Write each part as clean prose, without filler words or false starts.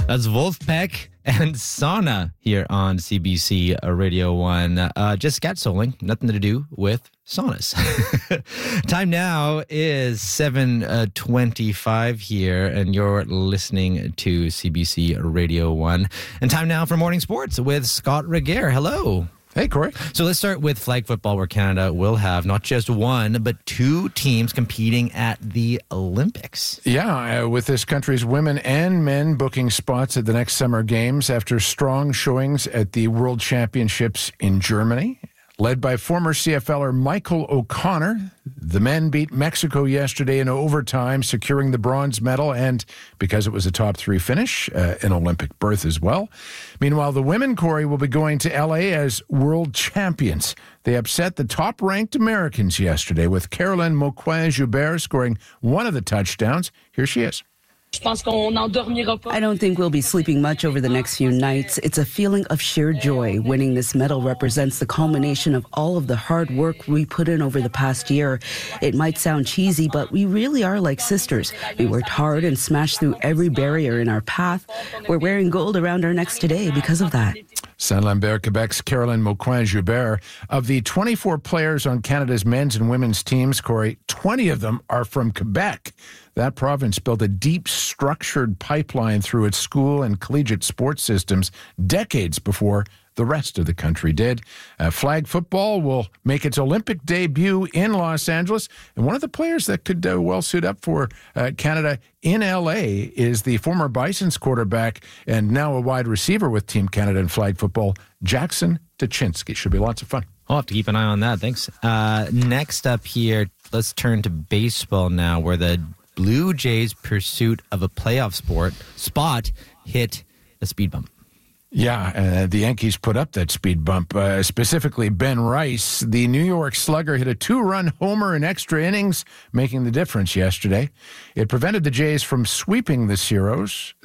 That's Wolfpack and Sauna here on CBC Radio 1. Just scat souling, nothing to do with saunas. Time now is 7:25 here, and you're listening to CBC Radio 1. And time now for Morning Sports with Scott Regehr. Hello. Hey, Corey. So let's start with flag football, where Canada will have not just one, but two teams competing at the Olympics. Yeah, with this country's women and men booking spots at the next Summer Games after strong showings at the World Championships in Germany. Led by former CFLer Michael O'Connor, the men beat Mexico yesterday in overtime, securing the bronze medal, and because it was a top three finish, an Olympic berth as well. Meanwhile, the women, Corey, will be going to LA as world champions. They upset the top-ranked Americans yesterday, with Caroline Moquin-Joubert scoring one of the touchdowns. Here she is. I don't think we'll be sleeping much over the next few nights. It's a feeling of sheer joy. Winning this medal represents the culmination of all of the hard work we put in over the past year. It might sound cheesy, but we really are like sisters. We worked hard and smashed through every barrier in our path. We're wearing gold around our necks today because of that. Saint-Lambert, Quebec's Caroline Moquin-Joubert. Of the 24 players on Canada's men's and women's teams, Corey, 20 of them are from Quebec. That province built a deep, structured pipeline through its school and collegiate sports systems decades before the rest of the country did. Flag football will make its Olympic debut in Los Angeles, and one of the players that could well suit up for Canada in L.A. is the former Bison's quarterback and now a wide receiver with Team Canada in flag football, Jackson Tuchinski. Should be lots of fun. I'll have to keep an eye on that. Thanks. Next up here, let's turn to baseball now, where the Blue Jays' pursuit of a playoff spot hit a speed bump. Yeah, the Yankees put up that speed bump, specifically Ben Rice. The New York Slugger hit a 2-run homer in extra innings, making the difference yesterday. It prevented the Jays from sweeping the series.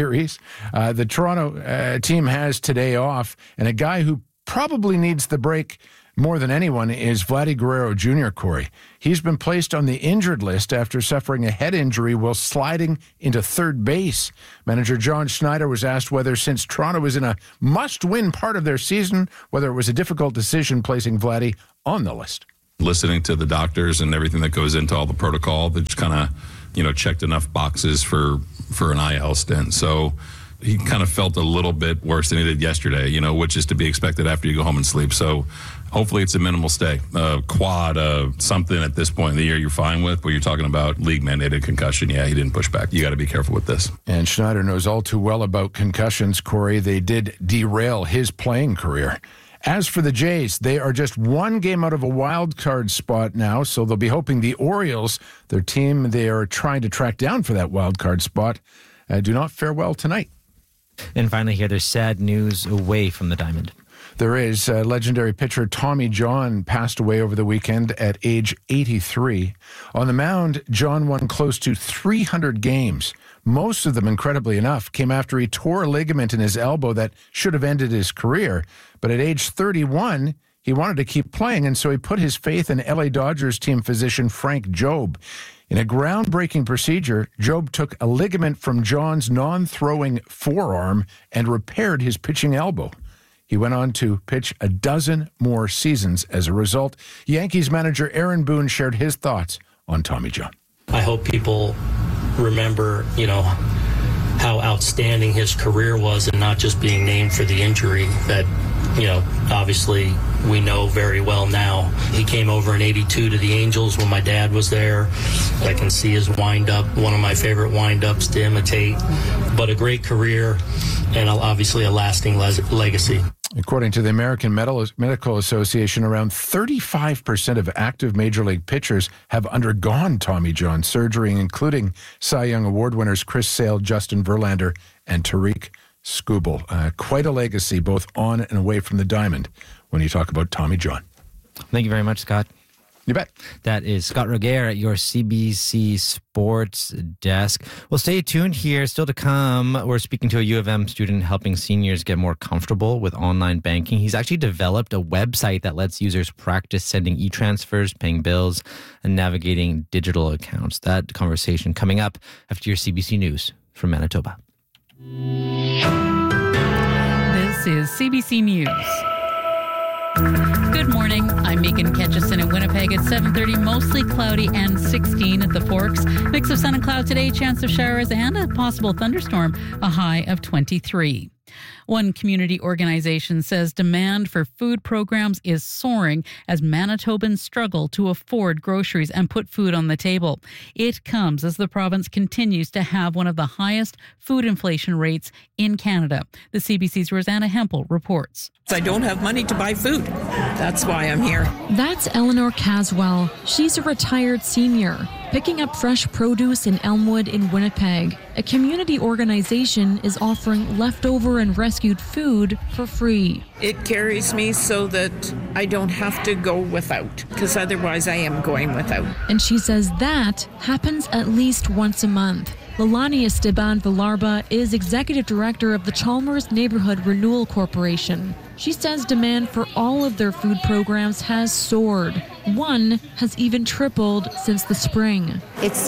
The Toronto team has today off, and a guy who probably needs the break more than anyone is Vladdy Guerrero Jr., Corey. He's been placed on the injured list after suffering a head injury while sliding into third base. Manager John Schneider was asked whether, since Toronto was in a must-win part of their season, whether it was a difficult decision placing Vladdy on the list. Listening to the doctors and everything that goes into all the protocol, that just kind of, checked enough boxes for an IL stint. So he kind of felt a little bit worse than he did yesterday, which is to be expected after you go home and sleep. So hopefully it's a minimal stay. Quad, something at this point in the year you're fine with, but you're talking about league-mandated concussion. Yeah, he didn't push back. You got to be careful with this. And Schneider knows all too well about concussions, Corey. They did derail his playing career. As for the Jays, they are just one game out of a wild card spot now, so they'll be hoping the Orioles, their team they are trying to track down for that wild card spot, do not fare well tonight. And finally here, there's sad news away from the diamond. There is. Legendary pitcher Tommy John passed away over the weekend at age 83. On the mound, John won close to 300 games. Most of them, incredibly enough, came after he tore a ligament in his elbow that should have ended his career. But at age 31, he wanted to keep playing, and so he put his faith in LA Dodgers team physician Frank Jobe. In a groundbreaking procedure, Jobe took a ligament from John's non-throwing forearm and repaired his pitching elbow. He went on to pitch a dozen more seasons as a result. Yankees manager Aaron Boone shared his thoughts on Tommy John. I hope people remember, how outstanding his career was, and not just being named for the injury that, obviously we know very well now. He came over in 82 to the Angels when my dad was there. I can see his wind-up, one of my favorite wind-ups to imitate. But a great career and obviously a lasting legacy. According to the American Medical Association, around 35% of active Major League pitchers have undergone Tommy John surgery, including Cy Young Award winners Chris Sale, Justin Verlander, and Tariq Skubal. Quite a legacy, both on and away from the diamond, when you talk about Tommy John. Thank you very much, Scott. You bet. That is Scott Regehr at your CBC Sports desk. Well, stay tuned here. Still to come, we're speaking to a U of M student helping seniors get more comfortable with online banking. He's actually developed a website that lets users practice sending e-transfers, paying bills, and navigating digital accounts. That conversation coming up after your CBC News from Manitoba. This is CBC News. Good morning. I'm Megan Ketchison in Winnipeg at 7:30. Mostly cloudy and 16 at the Forks. Mix of sun and cloud today, chance of showers and a possible thunderstorm, a high of 23. One community organization says demand for food programs is soaring as Manitobans struggle to afford groceries and put food on the table. It comes as the province continues to have one of the highest food inflation rates in Canada. The CBC's Rosanna Hempel reports. I don't have money to buy food. That's why I'm here. That's Eleanor Caswell. She's a retired senior, picking up fresh produce in Elmwood in Winnipeg. A community organization is offering leftover and rescued food for free. It carries me so that I don't have to go without, because otherwise I am going without. And she says that happens at least once a month. Lalani Esteban Villarba is executive director of the Chalmers Neighborhood Renewal Corporation. She says demand for all of their food programs has soared. One has even tripled since the spring. It's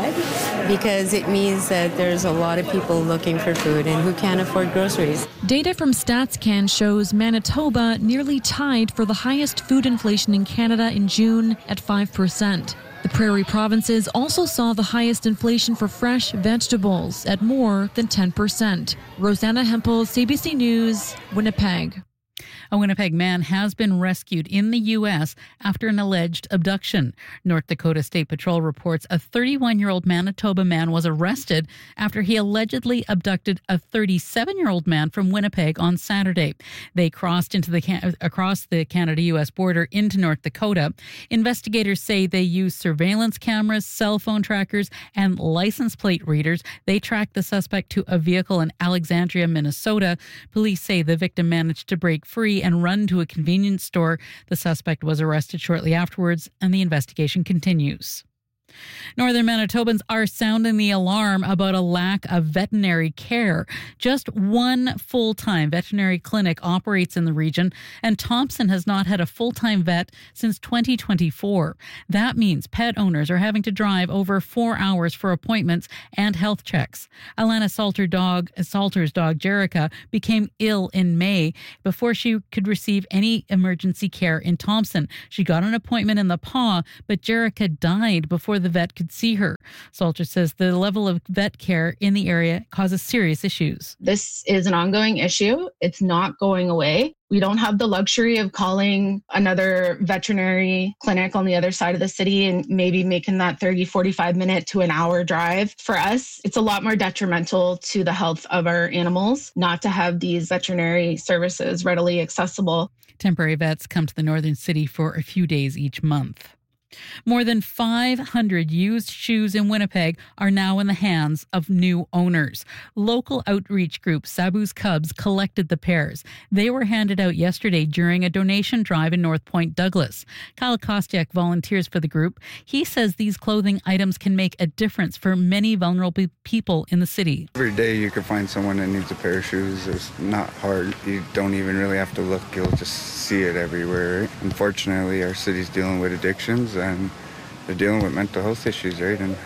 sad because it means that there's a lot of people looking for food and who can't afford groceries. Data from StatsCan shows Manitoba nearly tied for the highest food inflation in Canada in June at 5%. The Prairie provinces also saw the highest inflation for fresh vegetables at more than 10%. Rosanna Hempel, CBC News, Winnipeg. A Winnipeg man has been rescued in the U.S. after an alleged abduction. North Dakota State Patrol reports a 31-year-old Manitoba man was arrested after he allegedly abducted a 37-year-old man from Winnipeg on Saturday. They crossed into across the Canada-U.S. border into North Dakota. Investigators say they used surveillance cameras, cell phone trackers, and license plate readers. They tracked the suspect to a vehicle in Alexandria, Minnesota. Police say the victim managed to break free and run to a convenience store. The suspect was arrested shortly afterwards, and the investigation continues. Northern Manitobans are sounding the alarm about a lack of veterinary care. Just one full-time veterinary clinic operates in the region, and Thompson has not had a full-time vet since 2024. That means pet owners are having to drive over 4 hours for appointments and health checks. Alana Salter's dog, Jerica, became ill in May before she could receive any emergency care in Thompson. She got an appointment in the Paw, but Jerica died before the vet could see her. Salter says the level of vet care in the area causes serious issues. This is an ongoing issue. It's not going away. We don't have the luxury of calling another veterinary clinic on the other side of the city and maybe making that 30, 45 minute to an hour drive. For us, it's a lot more detrimental to the health of our animals not to have these veterinary services readily accessible. Temporary vets come to the northern city for a few days each month. More than 500 used shoes in Winnipeg are now in the hands of new owners. Local outreach group Sabu's Cubs collected the pairs. They were handed out yesterday during a donation drive in North Point, Douglas. Kyle Kostiak volunteers for the group. He says these clothing items can make a difference for many vulnerable people in the city. Every day you can find someone that needs a pair of shoes. It's not hard. You don't even really have to look. You'll just see it everywhere. Right? Unfortunately, our city's dealing with addictions and they're dealing with mental health issues, right? And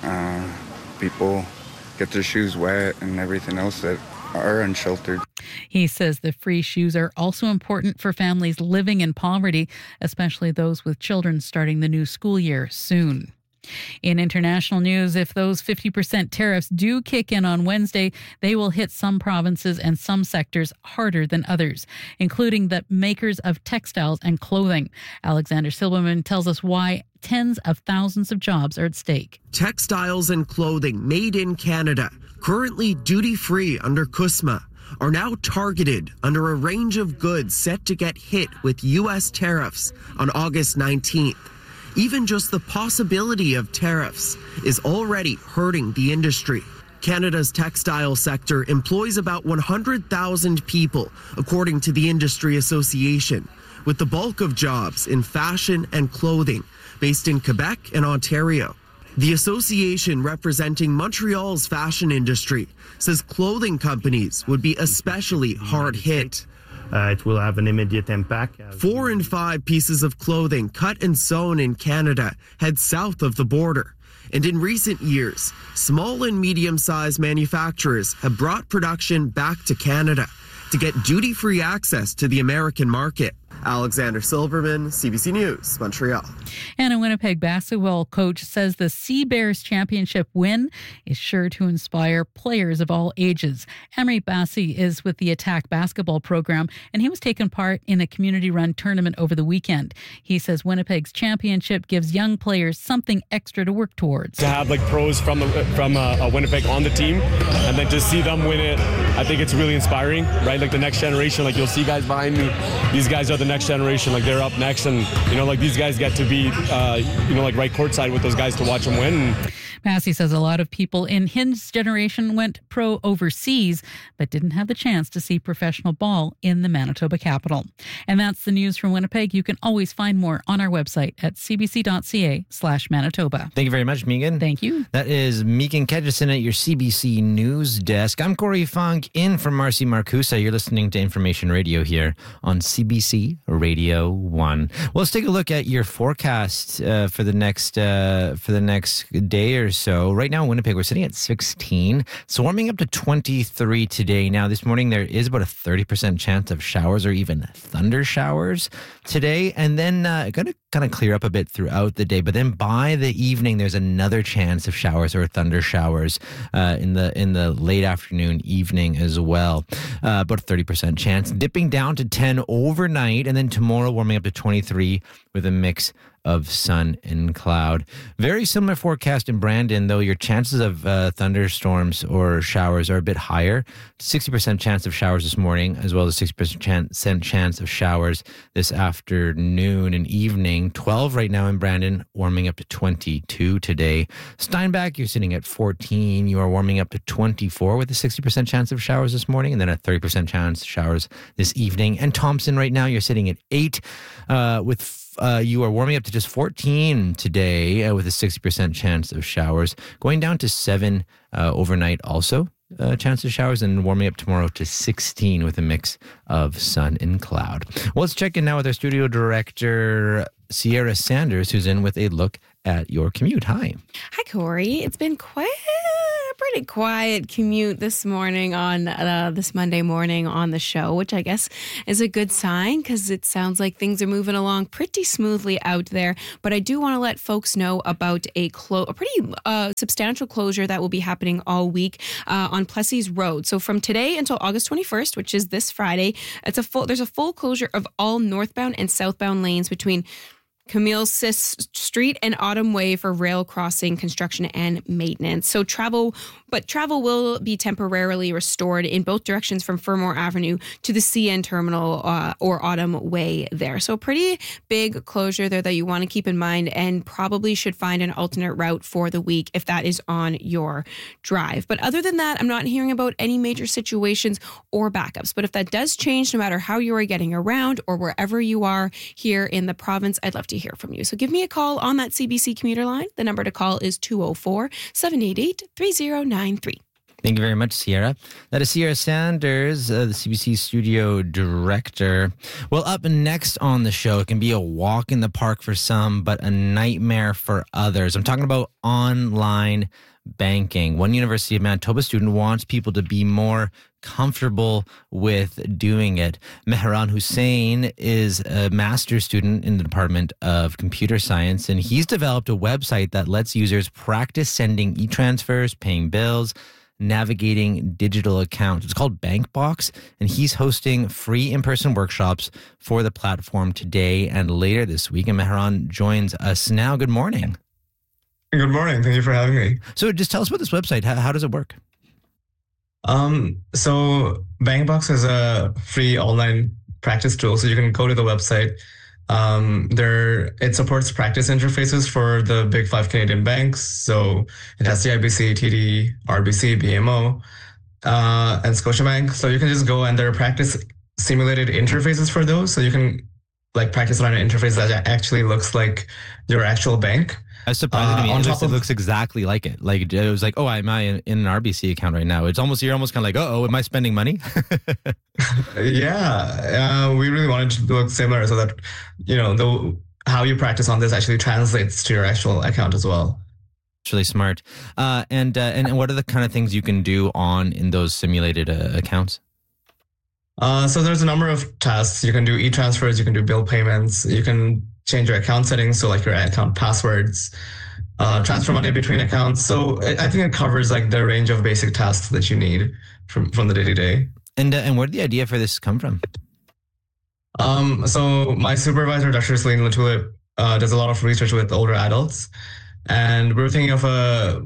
people get their shoes wet and everything else that are unsheltered. He says the free shoes are also important for families living in poverty, especially those with children starting the new school year soon. In international news, if those 50% tariffs do kick in on Wednesday, they will hit some provinces and some sectors harder than others, including the makers of textiles and clothing. Alexander Silberman tells us why tens of thousands of jobs are at stake. Textiles and clothing made in Canada, currently duty-free under CUSMA, are now targeted under a range of goods set to get hit with U.S. tariffs on August 19th. Even just the possibility of tariffs is already hurting the industry. Canada's textile sector employs about 100,000 people, according to the Industry Association, with the bulk of jobs in fashion and clothing, based in Quebec and Ontario. The association representing Montreal's fashion industry says clothing companies would be especially hard hit. It will have an immediate impact. 4 in 5 pieces of clothing cut and sewn in Canada head south of the border. And in recent years, small and medium-sized manufacturers have brought production back to Canada to get duty-free access to the American market. Alexander Silverman, CBC News, Montreal. And a Winnipeg basketball coach says the Sea Bears championship win is sure to inspire players of all ages. Emery Bassi is with the Attack basketball program, and he was taking part in a community-run tournament over the weekend. He says Winnipeg's championship gives young players something extra to work towards. To have like pros from Winnipeg on the team, and then to see them win it, I think it's really inspiring, right? Like the next generation, like you'll see guys behind me. These guys are the next generation, like they're up next, and like these guys get to be like right courtside with those guys to watch them win. Massey says a lot of people in his generation went pro overseas but didn't have the chance to see professional ball in the Manitoba capital. And that's the news from Winnipeg. You can always find more on our website at cbc.ca/Manitoba. Thank you very much, Megan. Thank you. That is Megan Kedgeson at your CBC News Desk. I'm Corey Funk in for Marcy Marcusa. You're listening to Information Radio here on CBC Radio 1. Well, let's take a look at your forecast for the next day or so. Right now in Winnipeg, we're sitting at 16. It's warming up to 23 today. Now, this morning, there is about a 30% chance of showers or even thunder showers today. And then going to kind of clear up a bit throughout the day. But then by the evening, there's another chance of showers or thunder showers in the late afternoon, evening as well. About a 30% chance. Dipping down to 10 overnight. And then tomorrow, warming up to 23 with a mix of sun and cloud. Very similar forecast in Brandon, though your chances of thunderstorms or showers are a bit higher. 60% chance of showers this morning, as well as 60% chance of showers this afternoon and evening. 12 right now in Brandon, warming up to 22 today. Steinbach, you're sitting at 14. You are warming up to 24 with a 60% chance of showers this morning, and then a 30% chance of showers this evening. And Thompson right now, you're sitting at 8 you are warming up to just 14 today with a 60% chance of showers. Going down to 7 overnight also. Chance of showers, and warming up tomorrow to 16 with a mix of sun and cloud. Well, let's check in now with our studio director, Sierra Sanders, who's in with a look at your commute. Hi. Hi, Corey. It's been pretty quiet commute this morning on this Monday morning on the show, which I guess is a good sign because it sounds like things are moving along pretty smoothly out there. But I do want to let folks know about a pretty substantial closure that will be happening all week on Plessis Road. So from today until August 21st, which is this Friday, there's a full closure of all northbound and southbound lanes between Camille Sis Street and Autumn Way for rail crossing, construction, and maintenance. So travel will be temporarily restored in both directions from Fermor Avenue to the CN Terminal or Autumn Way there. So pretty big closure there that you want to keep in mind, and probably should find an alternate route for the week if that is on your drive. But other than that, I'm not hearing about any major situations or backups. But if that does change, no matter how you are getting around or wherever you are here in the province, I'd love to hear from you. So give me a call on that CBC commuter line. The number to call is 204-788-3093. Thank you very much, Sierra. That is Sierra Sanders, the CBC studio director. Well, up next on the show, it can be a walk in the park for some, but a nightmare for others. I'm talking about online banking. One University of Manitoba student wants people to be more comfortable with doing it. Mehran Hussein is a master's student in the Department of Computer Science, and he's developed a website that lets users practice sending e-transfers, paying bills, navigating digital accounts. It's called BankBox, and he's hosting free in-person workshops for the platform today and later this week. And Mehran joins us now. Good morning. Good morning. Thank you for having me. So just tell us about this website. How does it work? So BankBox is a free online practice tool. So you can go to the website. It supports practice interfaces for the big 5 Canadian banks. So it has CIBC, TD, RBC, BMO, and Scotiabank. So you can just go, and there are practice simulated interfaces for those. So you can practice on an interface that actually looks like your actual bank. That's surprising to me. It looks exactly like it. It was like, oh, am I in an RBC account right now? You're almost kind of like, am I spending money? Yeah, we really wanted to look similar so that, how you practice on this actually translates to your actual account as well. It's really smart. And what are the kind of things you can do in those simulated accounts? So there's a number of tasks. You can do e-transfers, you can do bill payments, you can change your account settings, so like your account passwords, transfer money between accounts. So I think it covers like the range of basic tasks that you need from the day-to-day. And where did the idea for this come from? So my supervisor, Dr. Celine Latulip, does a lot of research with older adults, and we're thinking of a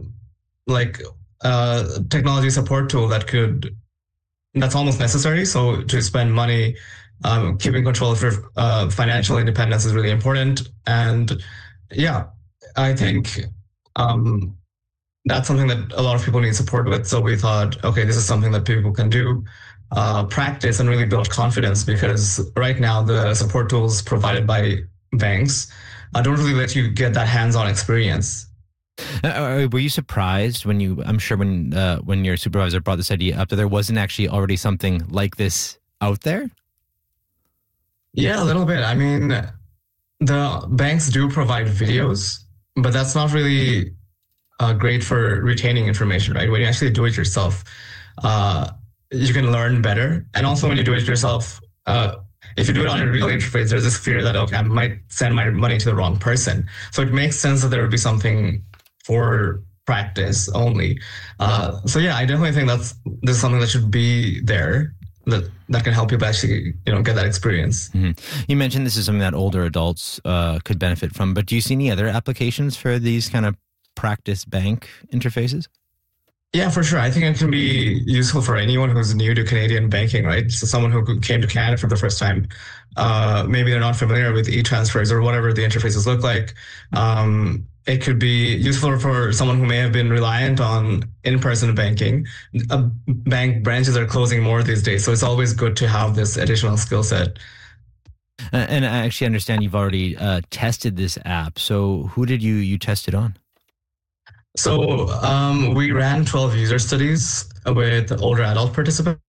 technology support tool that's almost necessary. So to spend money, keeping control of your financial independence is really important. And yeah, I think that's something that a lot of people need support with. So we thought, okay, this is something that people can do, practice and really build confidence, because right now the support tools provided by banks don't really let you get that hands-on experience. Were you surprised when your supervisor brought this idea up that there wasn't actually already something like this out there? Yeah, a little bit. I mean, the banks do provide videos, but that's not really great for retaining information, right? When you actually do it yourself, you can learn better. And also when you do it yourself, if you do it on a real interface, there's this fear that, okay, I might send my money to the wrong person. So it makes sense that there would be something for practice only. So yeah, I definitely think this is something that should be there, that can help people actually, get that experience. Mm-hmm. You mentioned this is something that older adults could benefit from, but do you see any other applications for these kind of practice bank interfaces? Yeah, for sure. I think it can be useful for anyone who's new to Canadian banking, right? So someone who came to Canada for the first time, maybe they're not familiar with e-transfers or whatever the interfaces look like. It could be useful for someone who may have been reliant on in-person banking. Bank branches are closing more these days, so it's always good to have this additional skill set. And I actually understand you've already tested this app. So who did you test it on? So we ran 12 user studies with older adult participants,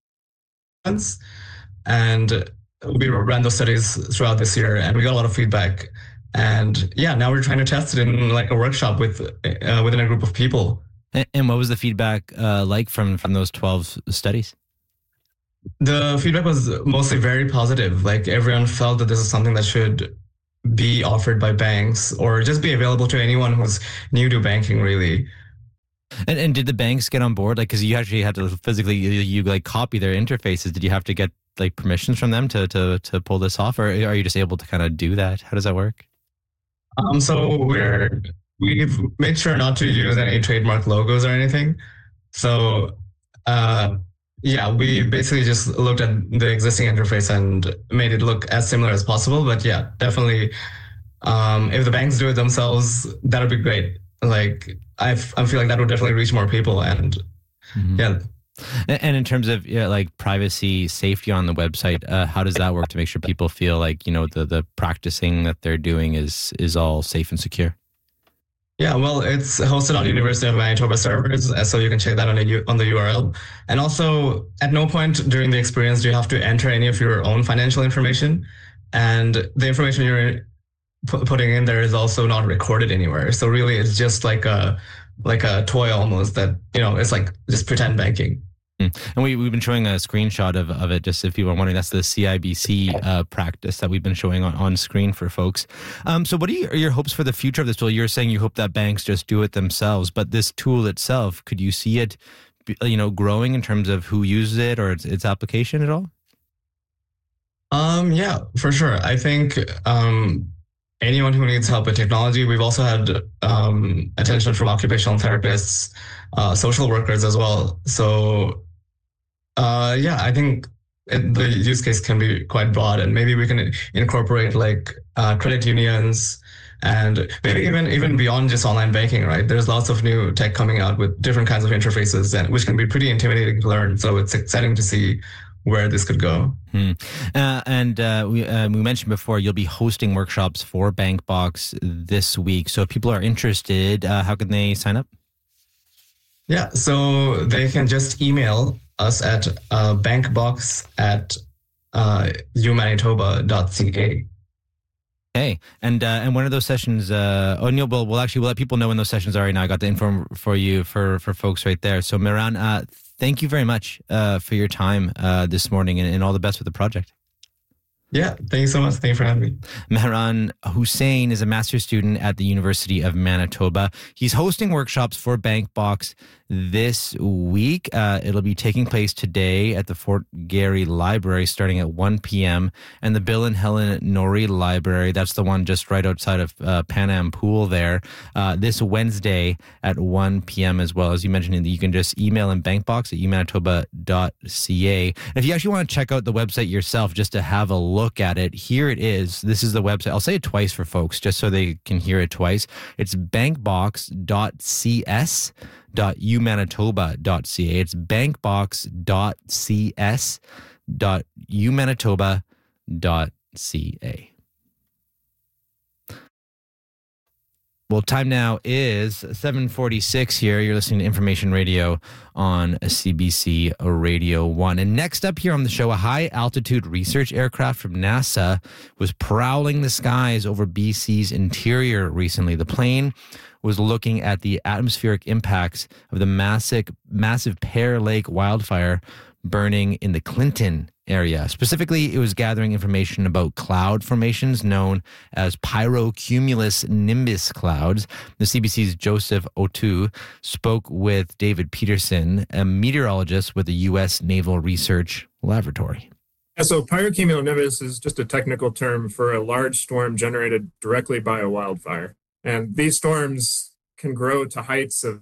and we ran those studies throughout this year, and we got a lot of feedback. And yeah, now we're trying to test it in like a workshop within a group of people. And what was the feedback like from those 12 studies? The feedback was mostly very positive. Like everyone felt that this is something that should be offered by banks or just be available to anyone who's new to banking, really. And did the banks get on board? Like, because you actually had to physically you like copy their interfaces. Did you have to get like permissions from them to pull this off, or are you just able to kind of do that? How does that work? So we've made sure not to use any trademark logos or anything. So yeah, we basically just looked at the existing interface and made it look as similar as possible. But yeah, definitely, if the banks do it themselves, that would be great. Like I feel like that would definitely reach more people, and yeah. And in terms of like privacy, safety on the website, how does that work to make sure people feel like the practicing that they're doing is all safe and secure? Yeah, well, it's hosted on University of Manitoba servers, so you can check that on the URL. And also, at no point during the experience do you have to enter any of your own financial information, and the information you're putting in there is also not recorded anywhere. So really, it's just like a toy almost that it's like just pretend banking. And we've been showing a screenshot of it, just if you were wondering. That's the CIBC practice that we've been showing on screen for folks. So what are your hopes for the future of this tool? You're saying you hope that banks just do it themselves, but this tool itself, could you see it growing in terms of who uses it or its application at all? Yeah, for sure. I think anyone who needs help with technology. We've also had attention from occupational therapists, social workers as well. So yeah, I think the use case can be quite broad, and maybe we can incorporate like credit unions and maybe even beyond just online banking, right? There's lots of new tech coming out with different kinds of interfaces, and which can be pretty intimidating to learn. So it's exciting to see where this could go. And we mentioned before, you'll be hosting workshops for BankBox this week. So if people are interested, how can they sign up? Yeah, so they can just email us at bankbox@umanitoba.ca. Hey, and when are those sessions? Neil, we'll let people know when those sessions are right now. I got the info for you for folks right there. So Mehran, thank you very much for your time this morning, and all the best with the project. Yeah, thank you so much. Thank you for having me. Mehran Hussain is a master's student at the University of Manitoba. He's hosting workshops for BankBox this week. It'll be taking place today at the Fort Garry Library starting at 1 p.m. and the Bill and Helen Norrie Library, that's the one just right outside of Pan Am Pool there, this Wednesday at 1 p.m. as well. As you mentioned, you can just email in bankbox@umanitoba.ca. And if you actually want to check out the website yourself just to have a look at it, here it is. This is the website. I'll say it twice for folks just so they can hear it twice. It's bankbox.cs.umanitoba.ca. It's bankbox.cs.umanitoba.ca. Well, time now is 7:46 here. You're listening to Information Radio on CBC Radio 1. And next up here on the show, a high-altitude research aircraft from NASA was prowling the skies over BC's interior recently. The plane was looking at the atmospheric impacts of the massive Pear Lake wildfire burning in the Clinton area. Specifically, it was gathering information about cloud formations known as pyrocumulus nimbus clouds. The CBC's Joseph O'Toole spoke with David Peterson, a meteorologist with the U.S. Naval Research Laboratory. So pyrocumulonimbus is just a technical term for a large storm generated directly by a wildfire. And these storms can grow to heights of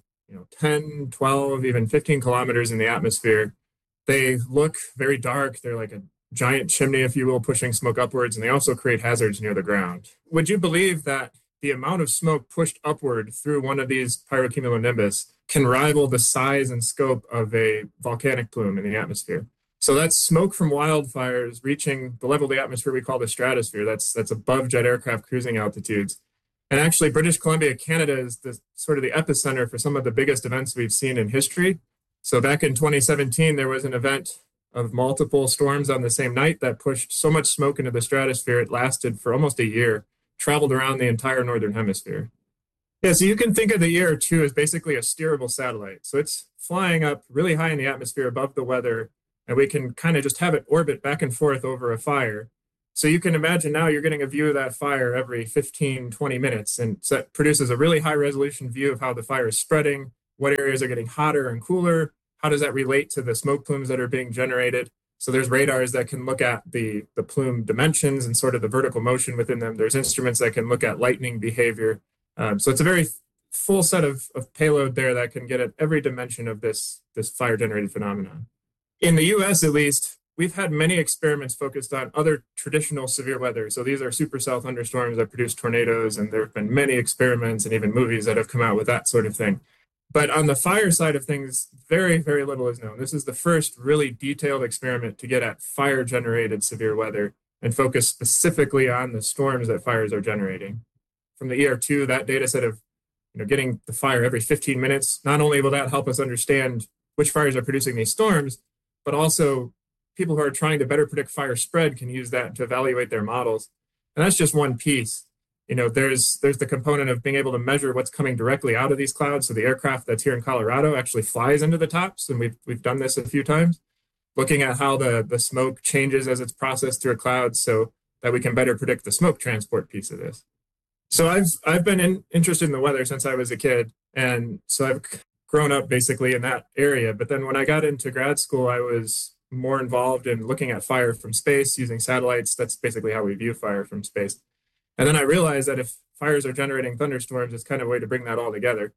10, 12, even 15 kilometers in the atmosphere. They look very dark. They're like a giant chimney, if you will, pushing smoke upwards, and they also create hazards near the ground. Would you believe that the amount of smoke pushed upward through one of these pyrocumulonimbus can rival the size and scope of a volcanic plume in the atmosphere? So that's smoke from wildfires reaching the level of the atmosphere we call the stratosphere. That's above jet aircraft cruising altitudes. And actually, British Columbia, Canada is the epicenter for some of the biggest events we've seen in history. So back in 2017, there was an event of multiple storms on the same night that pushed so much smoke into the stratosphere, it lasted for almost a year, traveled around the entire northern hemisphere. Yeah, so you can think of the ER2 as basically a steerable satellite. So it's flying up really high in the atmosphere above the weather, and we can kind of just have it orbit back and forth over a fire. So you can imagine now you're getting a view of that fire every 15, 20 minutes, and so it produces a really high-resolution view of how the fire is spreading, what areas are getting hotter and cooler, how does that relate to the smoke plumes that are being generated? So there's radars that can look at the plume dimensions and sort of the vertical motion within them. There's instruments that can look at lightning behavior. So it's a very full set of payload there that can get at every dimension of this fire-generated phenomenon. In the U.S., at least, we've had many experiments focused on other traditional severe weather. So these are supercell thunderstorms that produce tornadoes, and there have been many experiments and even movies that have come out with that sort of thing. But on the fire side of things, very, very little is known. This is the first really detailed experiment to get at fire-generated severe weather and focus specifically on the storms that fires are generating. From the ER2, that data set of getting the fire every 15 minutes, not only will that help us understand which fires are producing these storms, but also people who are trying to better predict fire spread can use that to evaluate their models. And that's just one piece. There's the component of being able to measure what's coming directly out of these clouds. So the aircraft that's here in Colorado actually flies into the tops, and we've done this a few times, looking at how the smoke changes as it's processed through a cloud so that we can better predict the smoke transport piece of this. So I've been interested in the weather since I was a kid, and so I've grown up basically in that area. But then when I got into grad school, I was more involved in looking at fire from space using satellites. That's basically how we view fire from space. And then I realized that if fires are generating thunderstorms, it's kind of a way to bring that all together.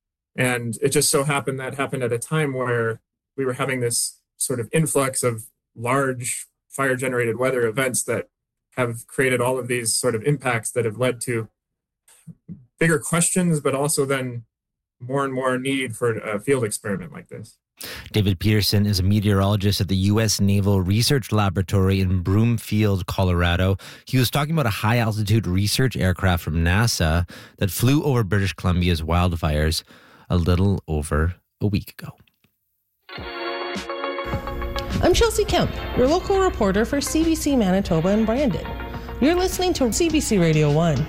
And it just so happened that happened at a time where we were having this sort of influx of large fire-generated weather events that have created all of these sort of impacts that have led to bigger questions, but also then more and more need for a field experiment like this. David Peterson is a meteorologist at the U.S. Naval Research Laboratory in Broomfield, Colorado. He was talking about a high-altitude research aircraft from NASA that flew over British Columbia's wildfires a little over a week ago. I'm Chelsea Kemp, your local reporter for CBC Manitoba in Brandon. You're listening to CBC Radio 1.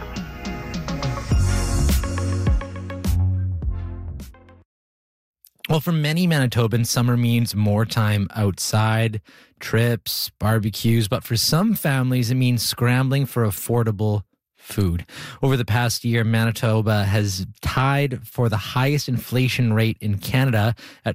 Well, for many Manitobans, summer means more time outside, trips, barbecues, but for some families, it means scrambling for affordable food. Over the past year, Manitoba has tied for the highest inflation rate in Canada at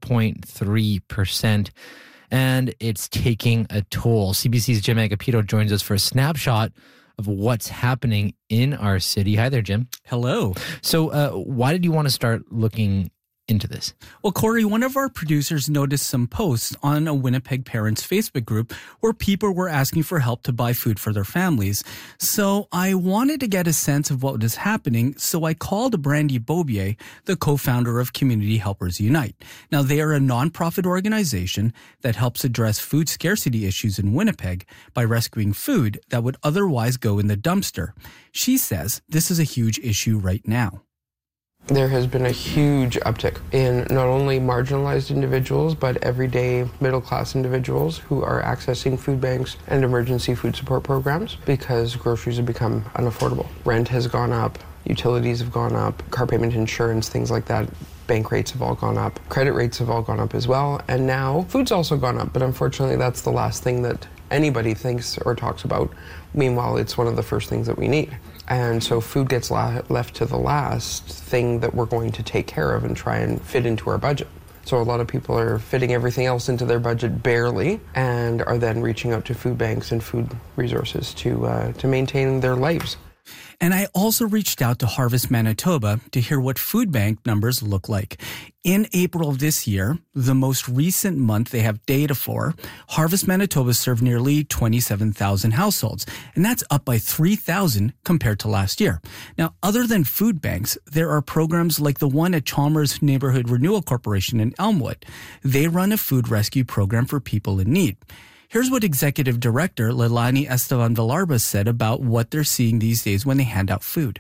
4.3%, and it's taking a toll. CBC's Jim Agapito joins us for a snapshot of what's happening in our city. Hi there, Jim. Hello. So why did you want to start looking into this? Well, Corey, one of our producers noticed some posts on a Winnipeg Parents Facebook group where people were asking for help to buy food for their families. So I wanted to get a sense of what was happening, so I called Brandy Beaubier, the co-founder of Community Helpers Unite. Now, they are a nonprofit organization that helps address food scarcity issues in Winnipeg by rescuing food that would otherwise go in the dumpster. She says this is a huge issue right now. There has been a huge uptick in not only marginalized individuals, but everyday middle-class individuals who are accessing food banks and emergency food support programs because groceries have become unaffordable. Rent has gone up, utilities have gone up, car payment insurance, things like that. Bank rates have all gone up, credit rates have all gone up as well, and now food's also gone up, but unfortunately that's the last thing that anybody thinks or talks about. Meanwhile, it's one of the first things that we need. And so food gets left to the last thing that we're going to take care of and try and fit into our budget. So a lot of people are fitting everything else into their budget barely and are then reaching out to food banks and food resources to maintain their lives. And I also reached out to Harvest Manitoba to hear what food bank numbers look like. In April of this year, the most recent month they have data for, Harvest Manitoba served nearly 27,000 households, and that's up by 3,000 compared to last year. Now, other than food banks, there are programs like the one at Chalmers Neighborhood Renewal Corporation in Elmwood. They run a food rescue program for people in need. Here's what Executive Director Leilani Esteban Villarba said about what they're seeing these days when they hand out food.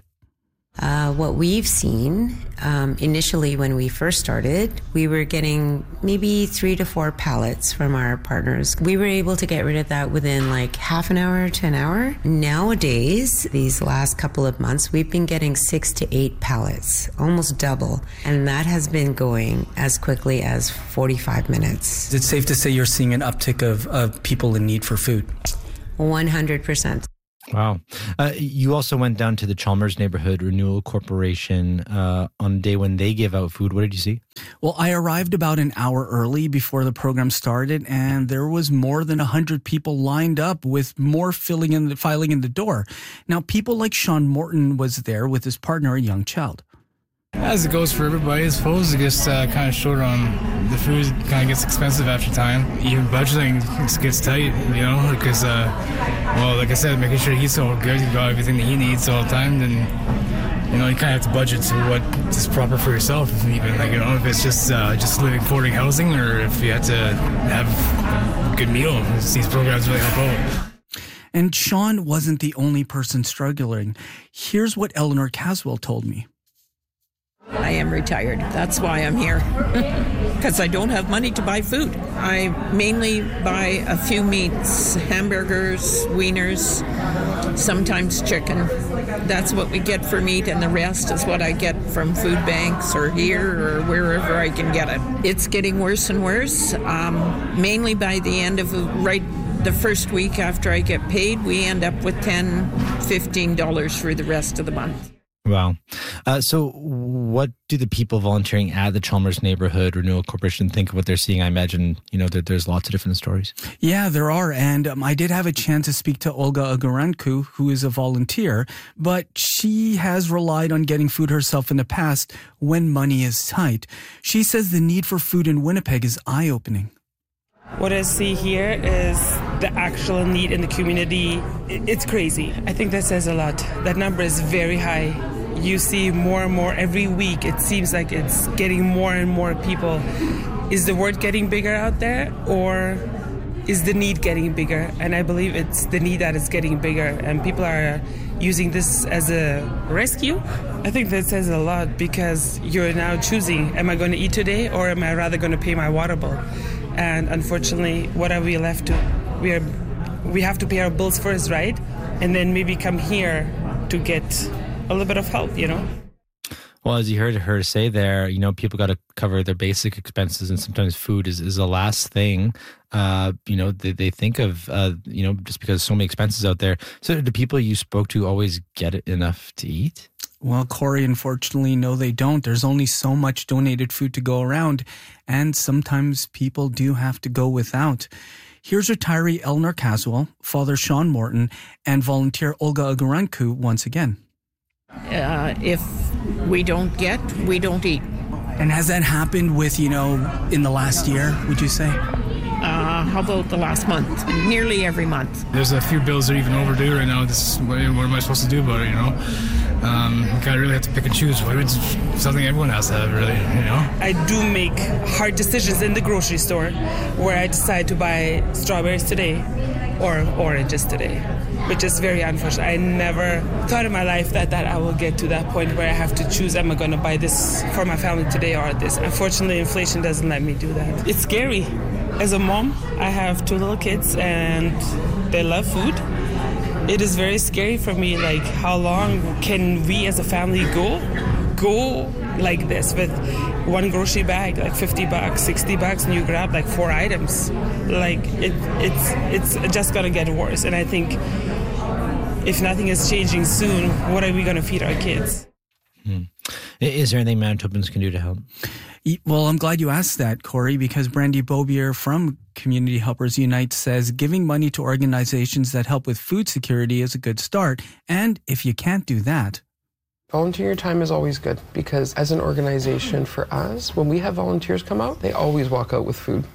What we've seen, initially when we first started, we were getting maybe 3 to 4 pallets from our partners. We were able to get rid of that within like half an hour to an hour. Nowadays, these last couple of months, we've been getting 6 to 8 pallets, almost double. And that has been going as quickly as 45 minutes. Is it safe to say you're seeing an uptick of people in need for food? 100%. Wow. You also went down to the Chalmers Neighborhood Renewal Corporation on a day when they give out food. What did you see? Well, I arrived about an hour early before the program started, and there was more than 100 people lined up with more filing in the door. Now, people like Sean Morton was there with his partner, a young child. As it goes for everybody, I suppose it gets kind of short on the food. Kind of gets expensive after time. Even budgeting gets tight, because, like I said, making sure he's all good, you got everything that he needs all the time, then, you kind of have to budget to what is proper for yourself. Even, if it's just living affording housing or if you have to have a good meal. These programs really help out. And Sean wasn't the only person struggling. Here's what Eleanor Caswell told me. I am retired. That's why I'm here. Because I don't have money to buy food. I mainly buy a few meats, hamburgers, wieners, sometimes chicken. That's what we get for meat, and the rest is what I get from food banks or here or wherever I can get it. It's getting worse and worse. Mainly by the end of the first week after I get paid, we end up with $10, $15 for the rest of the month. Wow. So what do the people volunteering at the Chalmers Neighborhood Renewal Corporation think of what they're seeing? I imagine, that there's lots of different stories. Yeah, there are. And I did have a chance to speak to Olga Agorenko, who is a volunteer, but she has relied on getting food herself in the past when money is tight. She says the need for food in Winnipeg is eye-opening. What I see here is the actual need in the community. It's crazy. I think that says a lot. That number is very high. You see more and more every week. It seems like it's getting more and more people. Is the word getting bigger out there, or is the need getting bigger? And I believe it's the need that is getting bigger, and people are using this as a rescue. I think that says a lot, because you're now choosing, am I going to eat today, or am I rather going to pay my water bill? And unfortunately, what are we left to? We have to pay our bills first, right? and then maybe come here to get a little bit of help, you know? Well, as you heard her say there, you know, people got to cover their basic expenses, and sometimes food is the last thing, you know, they think of, you know, just because so many expenses out there. So do people you spoke to always get enough to eat? Well, Corey, unfortunately, no, they don't. There's only so much donated food to go around, and sometimes people do have to go without. Here's retiree Eleanor Caswell, Father Sean Morton, and volunteer Olga Agaranku once again. If we don't get, we don't eat. And has that happened with, you know, in the last year, would you say? How about the last month? Nearly every month. There's a few bills that are even overdue right now. What am I supposed to do about it, you know? I really have to pick and choose. It's something everyone has to have, really, you know? I do make hard decisions in the grocery store where I decide to buy strawberries today or oranges today, which is very unfortunate. I never thought in my life that I will get to that point where I have to choose, am I going to buy this for my family today or this? Unfortunately, inflation doesn't let me do that. It's scary. As a mom, I have 2 little kids and they love food. It is very scary for me, like how long can we as a family go like this with one grocery bag, like $50, $60, and you grab like 4 items. Like it's just gonna get worse. And I think if nothing is changing soon, what are we gonna feed our kids? Is there anything Manitobans can do to help? Well, I'm glad you asked that, Corey, because Brandy Bobier from Community Helpers Unite says giving money to organizations that help with food security is a good start. And if you can't do that, volunteer time is always good because as an organization for us, when we have volunteers come out, they always walk out with food.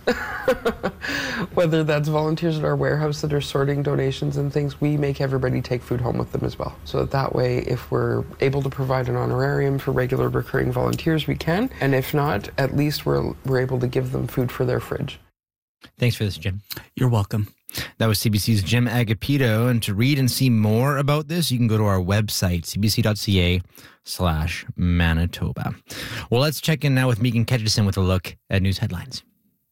Whether that's volunteers at our warehouse that are sorting donations and things, we make everybody take food home with them as well. So that way, if we're able to provide an honorarium for regular recurring volunteers, we can. And if not, at least we're able to give them food for their fridge. Thanks for this, Jim. You're welcome. That was CBC's Jim Agapito. And to read and see more about this, you can go to our website, cbc.ca/Manitoba. Well, let's check in now with Megan Ketchison with a look at news headlines.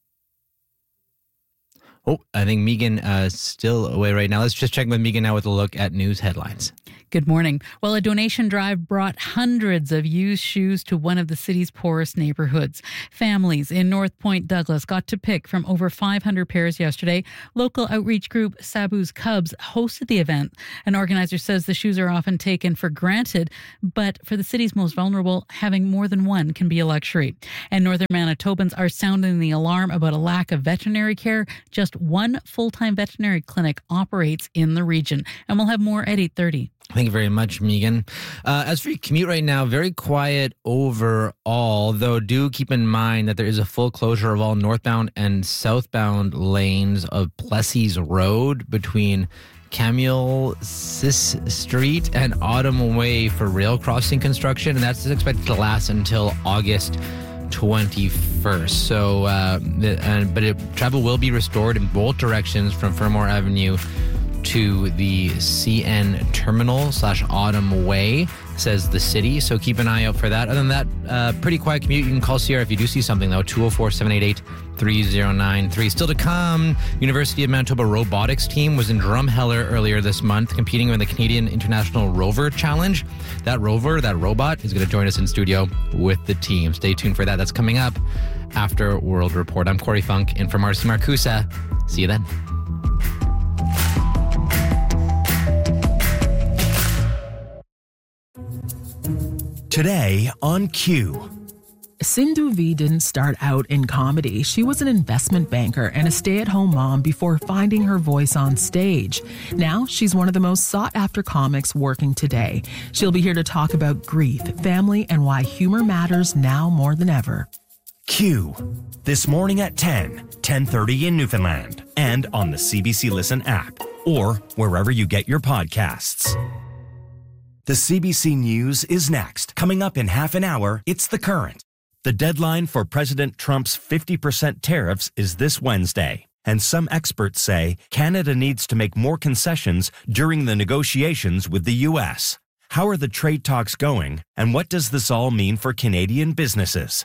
Oh, I think Megan is still away right now. Let's just check with Megan now with a look at news headlines. Good morning. Well, a donation drive brought hundreds of used shoes to one of the city's poorest neighborhoods. Families in North Point Douglas got to pick from over 500 pairs yesterday. Local outreach group Sabu's Cubs hosted the event. An organizer says the shoes are often taken for granted, but for the city's most vulnerable, having more than one can be a luxury. And Northern Manitobans are sounding the alarm about a lack of veterinary care. Just one full-time veterinary clinic operates in the region. And we'll have more at 8:30. Thank you very much, Megan. As for your commute right now, very quiet overall, though do keep in mind that there is a full closure of all northbound and southbound lanes of Plessis Road between Camille Street and Autumn Way for rail crossing construction, and that's expected to last until August 21st. So, travel will be restored in both directions from Fermor Avenue to the CN Terminal /Autumn Way, says the city. So keep an eye out for that. Other than that, pretty quiet commute. You can call Sierra if you do see something, though. 204-788-3093. Still to come, University of Manitoba robotics team was in Drumheller earlier this month, competing in the Canadian International Rover Challenge. That robot, is going to join us in studio with the team. Stay tuned for that. That's coming up after World Report. I'm Corey Funk, in for Marcy Marcusa. See you then. Today on Q. Sindhu V didn't start out in comedy. She was an investment banker and a stay-at-home mom before finding her voice on stage. Now she's one of the most sought-after comics working today. She'll be here to talk about grief, family, and why humor matters now more than ever. Q. This morning at 10:30 in Newfoundland, and on the CBC Listen app, or wherever you get your podcasts. The CBC News is next. Coming up in half an hour, it's The Current. The deadline for President Trump's 50% tariffs is this Wednesday, and some experts say Canada needs to make more concessions during the negotiations with the U.S. How are the trade talks going, and what does this all mean for Canadian businesses?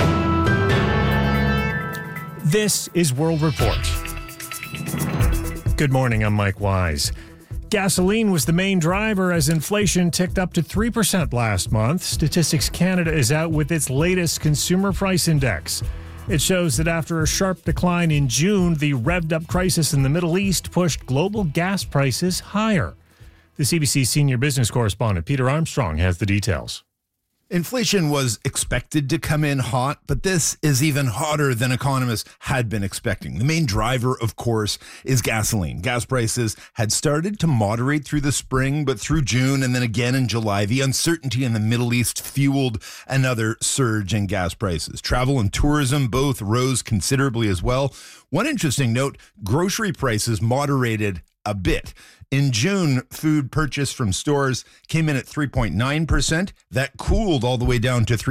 This is World Report. Good morning, I'm Mike Wise. Gasoline was the main driver as inflation ticked up to 3% last month. Statistics Canada is out with its latest consumer price index. It shows that after a sharp decline in June, the revved-up crisis in the Middle East pushed global gas prices higher. The CBC senior business correspondent Peter Armstrong has the details. Inflation was expected to come in hot, but this is even hotter than economists had been expecting. The main driver, of course, is gasoline. Gas prices had started to moderate through the spring, but through June and then again in July, the uncertainty in the Middle East fueled another surge in gas prices. Travel and tourism both rose considerably as well. One interesting note, grocery prices moderated a bit. In June, food purchased from stores came in at 3.9%. That cooled all the way down to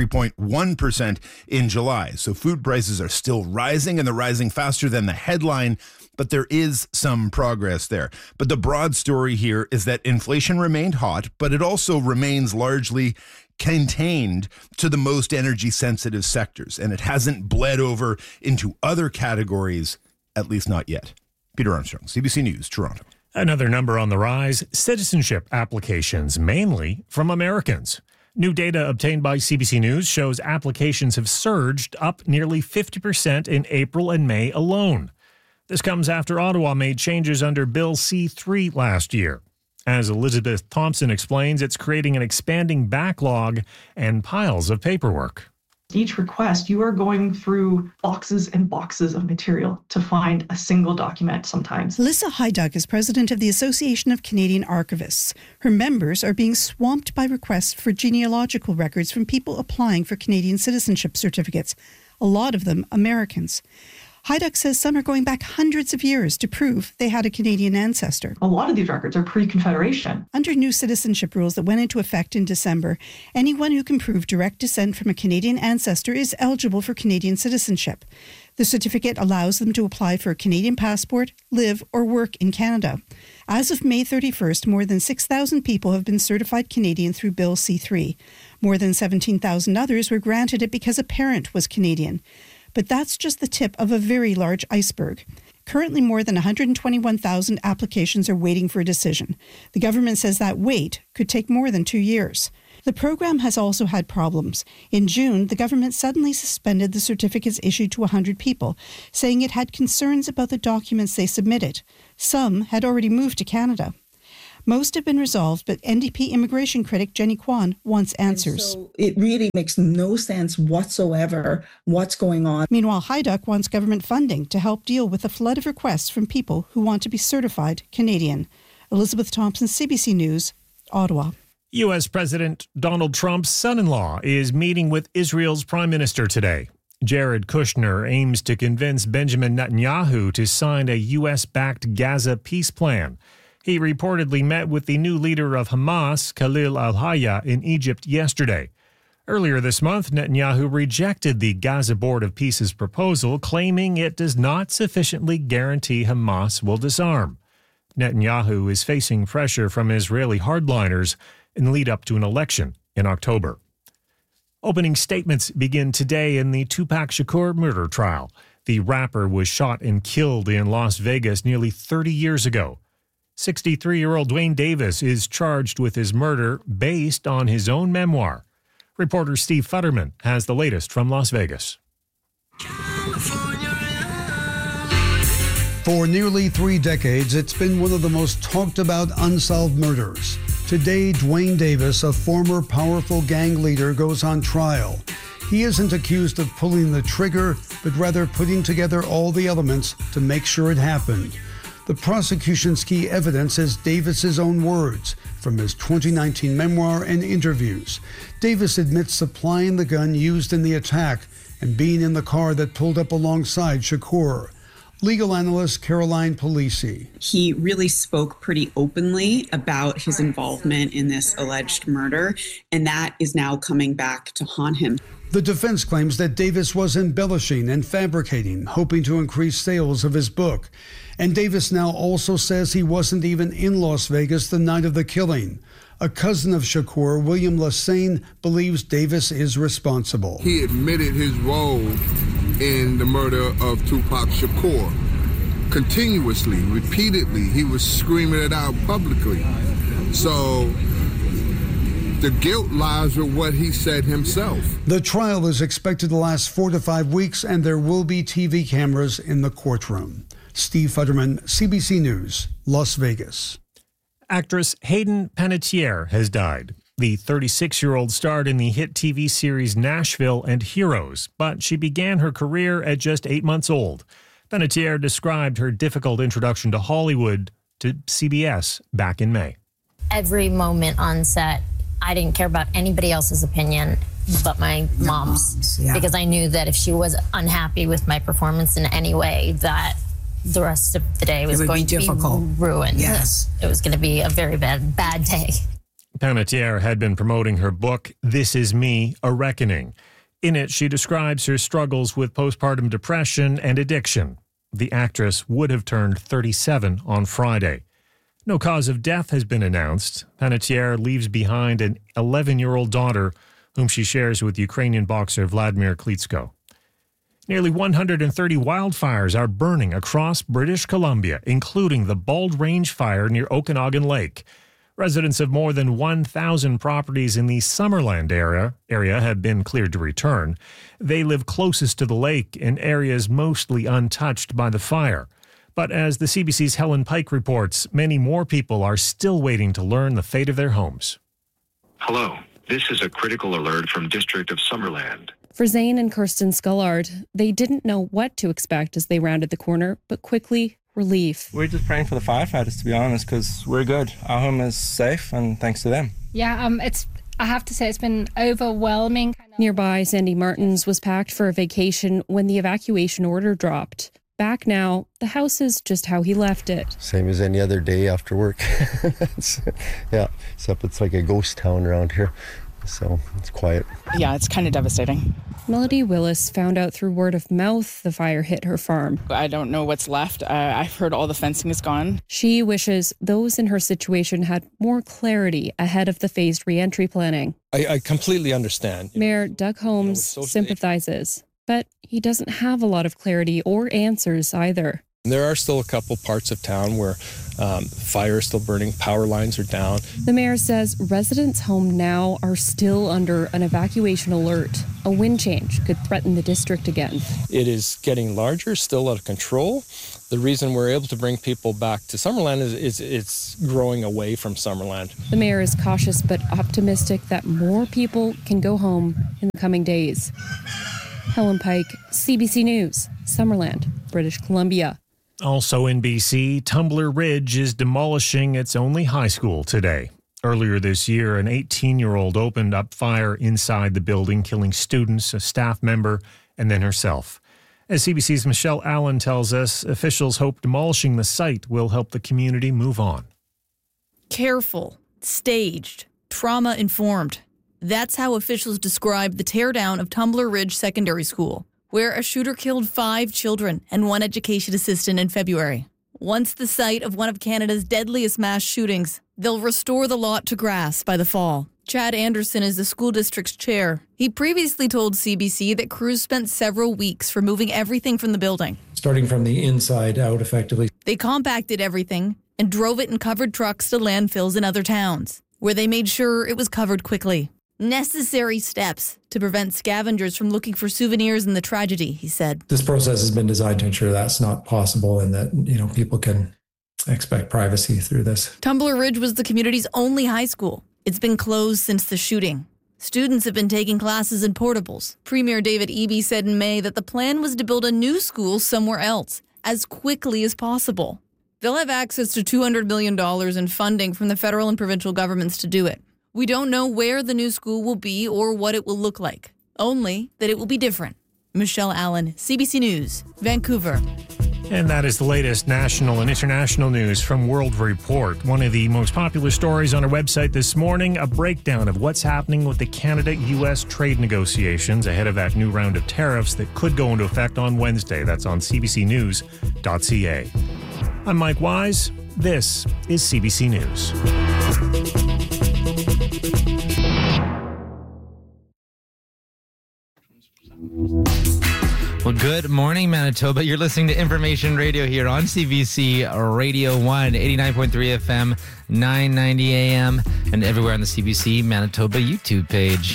3.1% in July. So food prices are still rising, and they're rising faster than the headline, but there is some progress there. But the broad story here is that inflation remained hot, but it also remains largely contained to the most energy-sensitive sectors, and it hasn't bled over into other categories, at least not yet. Peter Armstrong, CBC News, Toronto. Another number on the rise, citizenship applications, mainly from Americans. New data obtained by CBC News shows applications have surged up nearly 50% in April and May alone. This comes after Ottawa made changes under Bill C-3 last year. As Elizabeth Thompson explains, it's creating an expanding backlog and piles of paperwork. Each request, you are going through boxes and boxes of material to find a single document sometimes. Alyssa Hyduck is president of the Association of Canadian Archivists. Her members are being swamped by requests for genealogical records from people applying for Canadian citizenship certificates, a lot of them Americans. Hyduck says some are going back hundreds of years to prove they had a Canadian ancestor. A lot of these records are pre-Confederation. Under new citizenship rules that went into effect in December, anyone who can prove direct descent from a Canadian ancestor is eligible for Canadian citizenship. The certificate allows them to apply for a Canadian passport, live or work in Canada. As of May 31st, more than 6,000 people have been certified Canadian through Bill C-3. More than 17,000 others were granted it because a parent was Canadian. But that's just the tip of a very large iceberg. Currently, more than 121,000 applications are waiting for a decision. The government says that wait could take more than 2 years. The program has also had problems. In June, the government suddenly suspended the certificates issued to 100 people, saying it had concerns about the documents they submitted. Some had already moved to Canada. Most have been resolved, but NDP immigration critic Jenny Kwan wants answers. So it really makes no sense whatsoever what's going on. Meanwhile, Hyduck wants government funding to help deal with a flood of requests from people who want to be certified Canadian. Elizabeth Thompson, CBC News, Ottawa. U.S. President Donald Trump's son-in-law is meeting with Israel's prime minister today. Jared Kushner aims to convince Benjamin Netanyahu to sign a U.S.-backed Gaza peace plan. He reportedly met with the new leader of Hamas, Khalil al-Hayya, in Egypt yesterday. Earlier this month, Netanyahu rejected the Gaza Board of Peace's proposal, claiming it does not sufficiently guarantee Hamas will disarm. Netanyahu is facing pressure from Israeli hardliners in the lead up to an election in October. Opening statements begin today in the Tupac Shakur murder trial. The rapper was shot and killed in Las Vegas nearly 30 years ago. 63-year-old Dwayne Davis is charged with his murder based on his own memoir. Reporter Steve Futterman has the latest from Las Vegas. For nearly 3 decades, it's been one of the most talked about unsolved murders. Today, Dwayne Davis, a former powerful gang leader, goes on trial. He isn't accused of pulling the trigger, but rather putting together all the elements to make sure it happened. The prosecution's key evidence is Davis's own words from his 2019 memoir and interviews. Davis admits supplying the gun used in the attack and being in the car that pulled up alongside Shakur. Legal analyst Caroline Polisi. He really spoke pretty openly about his involvement in this alleged murder, and that is now coming back to haunt him. The defense claims that Davis was embellishing and fabricating, hoping to increase sales of his book. And Davis now also says he wasn't even in Las Vegas the night of the killing. A cousin of Shakur, William Lassane, believes Davis is responsible. He admitted his role in the murder of Tupac Shakur. continuously, repeatedly. He was screaming it out publicly. So the guilt lies with what he said himself. The trial is expected to last 4 to 5 weeks, and there will be TV cameras in the courtroom. Steve Futterman, CBC News, Las Vegas. Actress Hayden Panettiere has died. The 36-year-old starred in the hit TV series Nashville and Heroes, but she began her career at just 8 months old. Panettiere described her difficult introduction to Hollywood to CBS back in May. Every moment on set, I didn't care about anybody else's opinion but my mom's, because I knew that if she was unhappy with my performance in any way, that the rest of the day was going to be ruined. Yes. It was going to be a very bad day. Panettiere had been promoting her book, This Is Me, A Reckoning. In it, she describes her struggles with postpartum depression and addiction. The actress would have turned 37 on Friday. No cause of death has been announced. Panettiere leaves behind an 11-year-old daughter whom she shares with Ukrainian boxer Vladimir Klitschko. Nearly 130 wildfires are burning across British Columbia, including the Bald Range Fire near Okanagan Lake. Residents of more than 1,000 properties in the Summerland area have been cleared to return. They live closest to the lake in areas mostly untouched by the fire. But as the CBC's Helen Pike reports, many more people are still waiting to learn the fate of their homes. Hello, this is a critical alert from District of Summerland. For Zane and Kirsten Scullard, they didn't know what to expect as they rounded the corner, but quickly, relief. We're just praying for the firefighters, to be honest, because we're good. Our home is safe, and thanks to them. Yeah, I have to say it's been overwhelming. Nearby, Sandy Martins was packed for a vacation when the evacuation order dropped. Back now, the house is just how he left it. Same as any other day after work. Except it's like a ghost town around here. So it's quiet. Yeah, it's kind of devastating. Melody Willis found out through word of mouth the fire hit her farm. I don't know what's left. I've heard all the fencing is gone. She wishes those in her situation had more clarity ahead of the phased reentry planning. I completely understand. Mayor Doug Holmes sympathizes, but he doesn't have a lot of clarity or answers either. There are still a couple parts of town where fire is still burning, power lines are down. The mayor says residents home now are still under an evacuation alert. A wind change could threaten the district again. It is getting larger, still out of control. The reason we're able to bring people back to Summerland is it's growing away from Summerland. The mayor is cautious but optimistic that more people can go home in the coming days. Helen Pike, CBC News, Summerland, British Columbia. Also in BC, Tumbler Ridge is demolishing its only high school today. Earlier this year, an 18-year-old opened up fire inside the building, killing students, a staff member, and then herself. As CBC's Michelle Allen tells us, officials hope demolishing the site will help the community move on. Careful, staged, trauma-informed. That's how officials describe the teardown of Tumbler Ridge Secondary School, where a shooter killed 5 children and 1 education assistant in February. Once the site of one of Canada's deadliest mass shootings, they'll restore the lot to grass by the fall. Chad Anderson is the school district's chair. He previously told CBC that crews spent several weeks removing everything from the building. Starting from the inside out, effectively. They compacted everything and drove it in covered trucks to landfills in other towns, where they made sure it was covered quickly. Necessary steps to prevent scavengers from looking for souvenirs in the tragedy, he said. This process has been designed to ensure that's not possible and that, people can expect privacy through this. Tumbler Ridge was the community's only high school. It's been closed since the shooting. Students have been taking classes in portables. Premier David Eby said in May that the plan was to build a new school somewhere else as quickly as possible. They'll have access to $200 million in funding from the federal and provincial governments to do it. We don't know where the new school will be or what it will look like, only that it will be different. Michelle Allen, CBC News, Vancouver. And that is the latest national and international news from World Report. One of the most popular stories on our website this morning, a breakdown of what's happening with the Canada-U.S. trade negotiations ahead of that new round of tariffs that could go into effect on Wednesday. That's on cbcnews.ca. I'm Mike Wise. This is CBC News. Well, Well, good morning, Manitoba. You're listening to Information Radio here on CBC Radio 1, 89.3 FM, 990 AM, and everywhere on the CBC Manitoba YouTube page.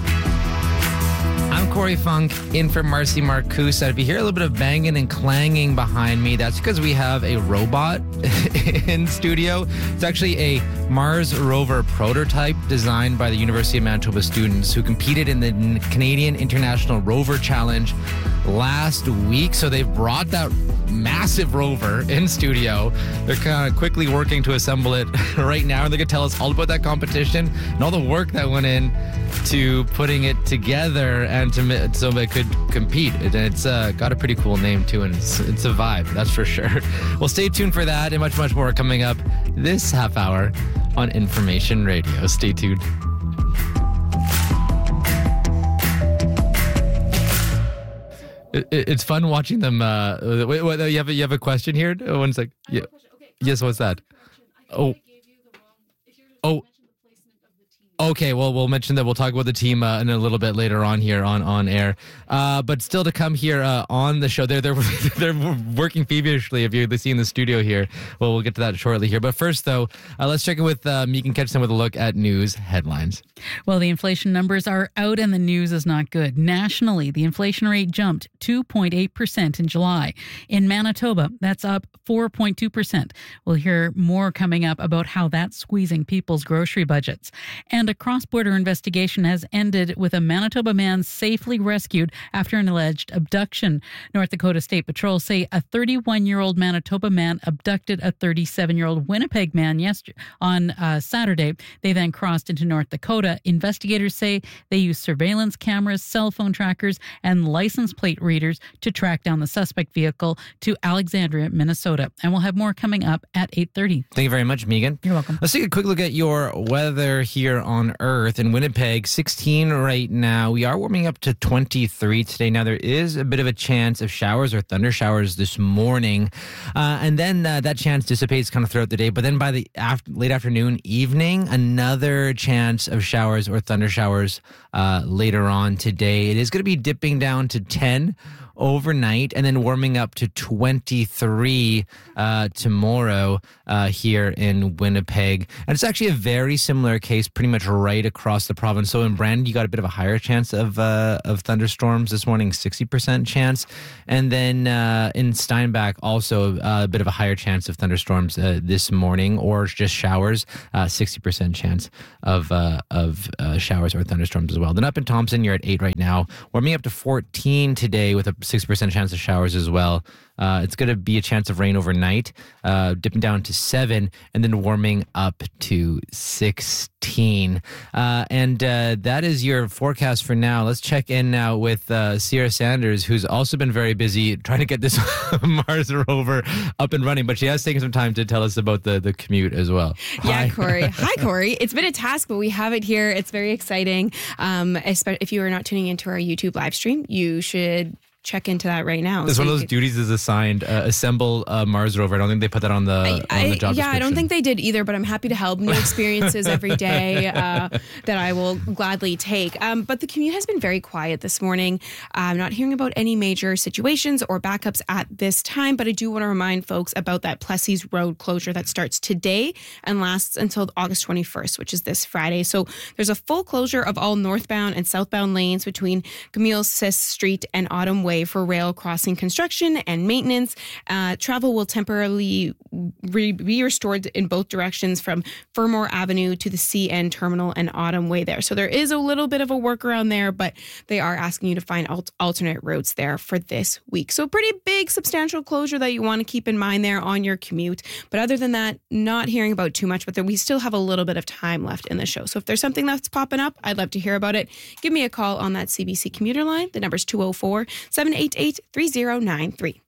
I'm Corey Funk, in for Marcy Marcusa. If you hear a little bit of banging and clanging behind me, that's because we have a robot in studio. It's actually a Mars rover prototype designed by the University of Manitoba students who competed in the Canadian International Rover Challenge last week. So they've brought that massive rover in studio. They're kind of quickly working to assemble it right now. And they're going to tell us all about that competition and all the work that went in to putting it together and so it could compete. And it's got a pretty cool name too, and it's a vibe, that's for sure. Well, stay tuned for that and much, much more coming up this half hour on Information Radio. Stay tuned. It's fun watching them. Wait, you have a question here? One sec. Yeah. Yes, what's that? Oh. Okay, well, we'll mention that. We'll talk about the team in a little bit later on here on air. But still to come here on the show, they're working feverishly. If you're seeing the studio here, well, we'll get to that shortly here. But first, though, let's check in with Megan Ketchison with a look at news headlines. Well, the inflation numbers are out and the news is not good. Nationally, the inflation rate jumped 2.8% in July. In Manitoba, that's up 4.2%. We'll hear more coming up about how that's squeezing people's grocery budgets. And a cross-border investigation has ended with a Manitoba man safely rescued after an alleged abduction. North Dakota State Patrol say a 31-year-old Manitoba man abducted a 37-year-old Winnipeg man on Saturday. They then crossed into North Dakota. Investigators say they used surveillance cameras, cell phone trackers, and license plate readers to track down the suspect vehicle to Alexandria, Minnesota. And we'll have more coming up at 8:30. Thank you very much, Megan. You're welcome. Let's take a quick look at your weather here on Earth. In Winnipeg, 16 right now. We are warming up to 23 today. Now, there is a bit of a chance of showers or thunder showers this morning. And then that chance dissipates kind of throughout the day. But then by the late afternoon, evening, another chance of showers or thunder showers later on today. It is going to be dipping down to 10 overnight and then warming up to 23 tomorrow here in Winnipeg. And it's actually a very similar case pretty much right across the province. So in Brandon, you got a bit of a higher chance of thunderstorms this morning, 60% chance. And then in Steinbach, also a bit of a higher chance of thunderstorms this morning or just showers, 60% chance of showers or thunderstorms as well. Then up in Thompson, you're at 8 right now, warming up to 14 today with a 6% chance of showers as well. It's going to be a chance of rain overnight, dipping down to 7 and then warming up to 16. And that is your forecast for now. Let's check in now with Sierra Sanders, who's also been very busy trying to get this Mars rover up and running, but she has taken some time to tell us about the commute as well. Yeah, Corey. Hi, Corey. It's been a task, but we have it here. It's very exciting. If you are not tuning into our YouTube live stream, you should check into that right now. It's one of those duties is assigned, assemble a Mars rover. I don't think they put that on the job description. Yeah, I don't think they did either, but I'm happy to help. New experiences every day that I will gladly take. But the commute has been very quiet this morning. I'm not hearing about any major situations or backups at this time, but I do want to remind folks about that Plessis Road closure that starts today and lasts until August 21st, which is this Friday. So there's a full closure of all northbound and southbound lanes between Camille Sis Street and Autumn Way for rail crossing construction and maintenance. Travel will temporarily be restored in both directions from Fermor Avenue to the CN Terminal and Autumn Way there. So there is a little bit of a workaround there, but they are asking you to find alternate routes there for this week. So pretty big, substantial closure that you want to keep in mind there on your commute. But other than that, not hearing about too much, but we still have a little bit of time left in the show. So if there's something that's popping up, I'd love to hear about it. Give me a call on that CBC commuter line. The number's 204-788-3093.